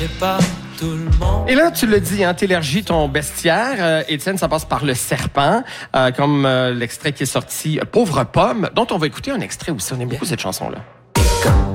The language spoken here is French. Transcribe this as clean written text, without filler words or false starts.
Pas tout le monde. Et là, tu le dis, hein, t'élargis ton bestiaire. Étienne, ça passe par Le Serpent, comme l'extrait qui est sorti, Pauvre Pomme, dont on va écouter un extrait aussi. On aime beaucoup cette chanson-là.